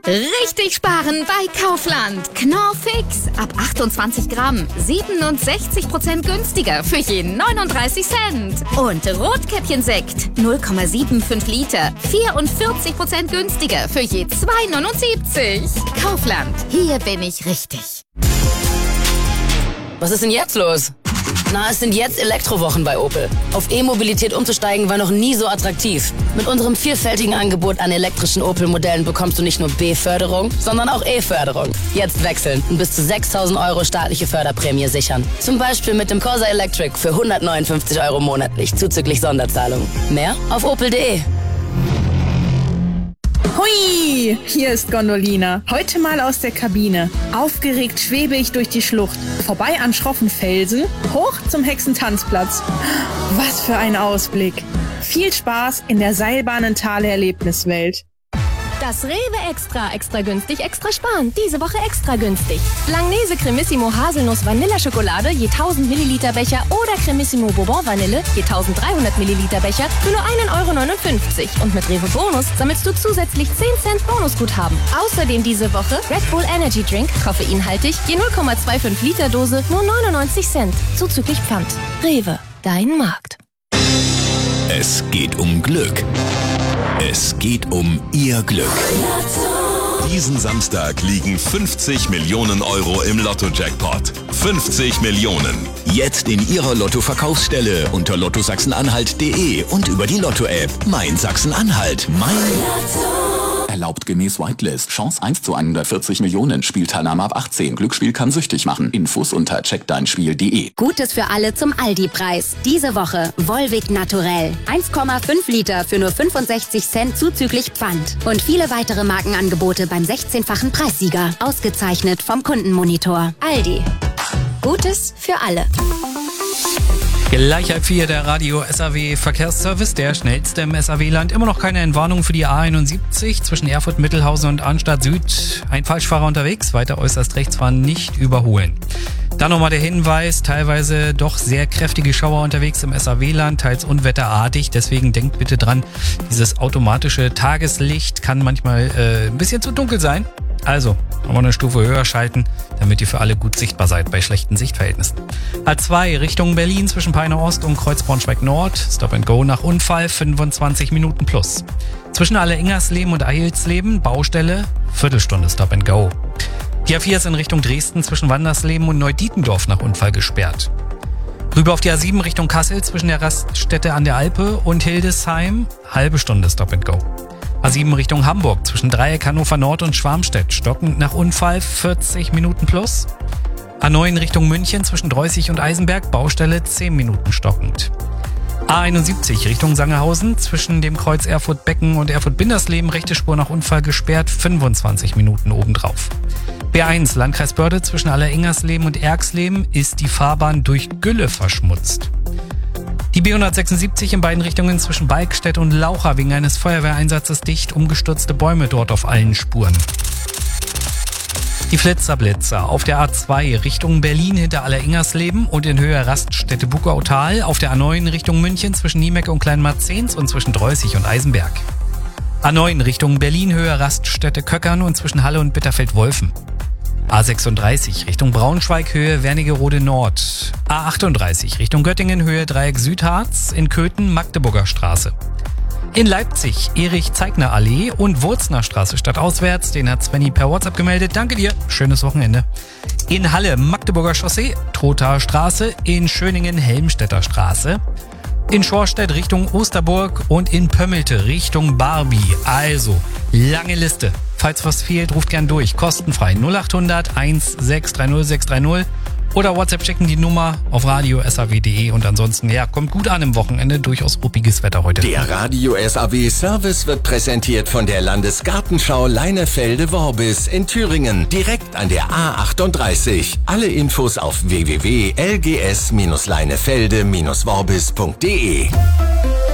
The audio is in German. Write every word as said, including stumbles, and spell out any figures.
Richtig sparen bei Kaufland. Knorr Fix ab achtundzwanzig Gramm, siebenundsechzig Prozent günstiger für jeden neununddreißig Cent. Und Rotkäppchensekt null Komma fünfundsiebzig Liter, vierundvierzig Prozent günstiger für je zwei neunundsiebzig. Kaufland, hier bin ich richtig. Was ist denn jetzt los? Na, es sind jetzt Elektrowochen bei Opel. Auf E-Mobilität umzusteigen war noch nie so attraktiv. Mit unserem vielfältigen Angebot an elektrischen Opel-Modellen bekommst du nicht nur B-Förderung, sondern auch E-Förderung. Jetzt wechseln und bis zu sechstausend Euro staatliche Förderprämie sichern. Zum Beispiel mit dem Corsa Electric für hundertneunundfünfzig Euro monatlich, zuzüglich Sonderzahlung. Mehr auf opel punkt de. Hui, hier ist Gondolina. Heute mal aus der Kabine. Aufgeregt schwebe ich durch die Schlucht. Vorbei an schroffen Felsen, hoch zum Hexentanzplatz. Was für ein Ausblick. Viel Spaß in der Seilbahnentale-Erlebniswelt. Das Rewe Extra, extra günstig, extra sparen. Diese Woche extra günstig. Langnese Cremissimo Haselnuss Vanilleschokolade je tausend Milliliter Becher oder Cremissimo Bourbon Vanille je eintausenddreihundert Milliliter Becher für nur ein Euro neunundfünfzig. Und mit Rewe Bonus sammelst du zusätzlich zehn Cent Bonusguthaben. Außerdem diese Woche Red Bull Energy Drink, koffeinhaltig, je null Komma fünfundzwanzig Liter Dose, nur neunundneunzig Cent. Zuzüglich Pfand. Rewe, dein Markt. Es geht um Glück. Es geht um Ihr Glück. Diesen Samstag liegen fünfzig Millionen Euro im Lotto-Jackpot. fünfzig Millionen. Jetzt in Ihrer Lotto-Verkaufsstelle unter lotto sachsen-anhalt punkt de und über die Lotto-App. Mein Sachsen-Anhalt. Mein Lotto. Erlaubt gemäß Whitelist. Chance eins zu hundertvierzig Millionen. Spielteilnahme ab achtzehn. Glücksspiel kann süchtig machen. Infos unter check dein spiel punkt de. Gutes für alle zum Aldi-Preis. Diese Woche Volvic Naturell. eins Komma fünf Liter für nur fünfundsechzig Cent zuzüglich Pfand. Und viele weitere Markenangebote beim sechzehnfachen Preissieger. Ausgezeichnet vom Kundenmonitor. Aldi. Gutes für alle. Gleich halb vier, der Radio S A W Verkehrsservice, der schnellste im S A W-Land. Immer noch keine Entwarnung für die A einundsiebzig zwischen Erfurt, Mittelhausen und Arnstadt Süd. Ein Falschfahrer unterwegs, weiter äußerst rechts fahren, nicht überholen. Dann nochmal der Hinweis, teilweise doch sehr kräftige Schauer unterwegs im S A W-Land, teils unwetterartig. Deswegen denkt bitte dran, dieses automatische Tageslicht kann manchmal äh, ein bisschen zu dunkel sein. Also, nochmal eine Stufe höher schalten, damit ihr für alle gut sichtbar seid bei schlechten Sichtverhältnissen. A zwei Richtung Berlin zwischen Peine Ost und Kreuz Braunschweig Nord. Stop and Go nach Unfall, fünfundzwanzig Minuten plus. Zwischen Alle-Ingersleben und Eilsleben, Baustelle, Viertelstunde Stop and Go. Die A vier ist in Richtung Dresden zwischen Wandersleben und Neudietendorf nach Unfall gesperrt. Rüber auf die A sieben Richtung Kassel zwischen der Raststätte an der Alpe und Hildesheim, halbe Stunde Stop and Go. A sieben Richtung Hamburg zwischen Dreieck Hannover Nord und Schwarmstedt, stockend nach Unfall, vierzig Minuten plus. A neun Richtung München zwischen Dreußig und Eisenberg, Baustelle zehn Minuten stockend. A einundsiebzig Richtung Sangerhausen zwischen dem Kreuz Erfurt-Becken und Erfurt-Bindersleben, rechte Spur nach Unfall gesperrt, fünfundzwanzig Minuten obendrauf. B eins Landkreis Börde zwischen Aller-Ingersleben und Erxleben ist die Fahrbahn durch Gülle verschmutzt. Die B hundertsechsundsiebzig in beiden Richtungen zwischen Balkstedt und Laucha wegen eines Feuerwehreinsatzes dicht, umgestürzte Bäume dort auf allen Spuren. Die Flitzerblitzer auf der A zwei Richtung Berlin hinter Aller-Ingersleben und in Höhe Raststätte Buckautal, auf der A neun Richtung München zwischen Niemecke und Kleinmarzens und zwischen Dreußig und Eisenberg. A neun Richtung Berlin Höhe Raststätte Köckern und zwischen Halle und Bitterfeld-Wolfen. A sechsunddreißig Richtung Braunschweig Höhe Wernigerode Nord. A achtunddreißig Richtung Göttingen Höhe Dreieck Südharz, in Köthen Magdeburger Straße. In Leipzig Erich-Zeigner-Allee und Wurzner Straße stadtauswärts, den hat Svenny per WhatsApp gemeldet. Danke dir, schönes Wochenende. In Halle Magdeburger Chaussee, Trothaer Straße, in Schöningen Helmstedter Straße. In Schorstedt Richtung Osterburg und in Pömmelte Richtung Barbie. Also, lange Liste. Falls was fehlt, ruft gern durch. Kostenfrei null achthundert sechshundertsechzig dreißig sechshundertdreißig oder WhatsApp schicken die Nummer auf radio punkt s a w punkt de und ansonsten, ja, kommt gut an im Wochenende. Durchaus ruppiges Wetter heute. Der Radio S A W Service wird präsentiert von der Landesgartenschau Leinefelde-Worbis in Thüringen. Direkt an der A achtunddreißig. Alle Infos auf w w w punkt l g s Bindestrich leinefelde Bindestrich worbis punkt de.